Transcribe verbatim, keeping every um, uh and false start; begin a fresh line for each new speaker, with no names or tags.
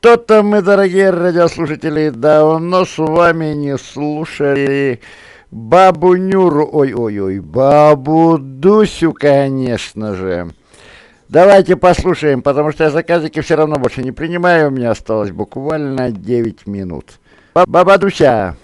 Что-то мы, дорогие радиослушатели, давно с вами не слушали бабу Нюру, ой-ой-ой, бабу Дусю, конечно же. Давайте послушаем, потому что я заказики все равно больше не принимаю, у меня осталось буквально девять минут. Баба Дуся.